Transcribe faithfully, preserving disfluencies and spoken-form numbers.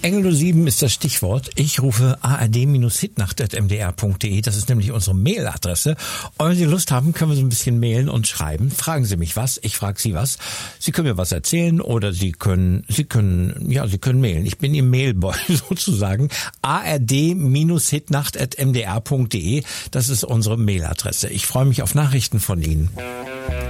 Engel null sieben ist das Stichwort. Ich rufe a r d Hitnacht at m d r punkt d e. Das ist nämlich unsere Mailadresse. Und wenn Sie Lust haben, können wir so ein bisschen mailen und schreiben. Fragen Sie mich was, ich frage Sie was. Sie können mir was erzählen oder Sie können, Sie können, ja, Sie können mailen. Ich bin Ihr Mailboy sozusagen. a r d Hitnacht at m d r punkt d e. Das ist unsere Mailadresse. Ich freue mich auf Nachrichten von Ihnen.